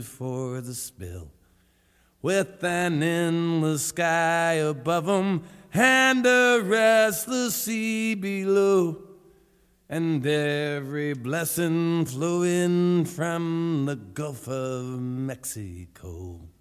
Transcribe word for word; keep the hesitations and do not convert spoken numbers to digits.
for the spill, with an endless sky above 'em and a restless sea below, and every blessing flowing from the Gulf of Mexico.